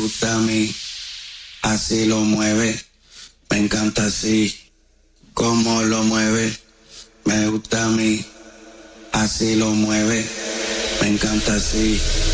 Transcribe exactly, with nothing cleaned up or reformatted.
gusta a mí, así lo mueve, me encanta así, como lo mueve, me gusta a mí, así lo mueve, me encanta así.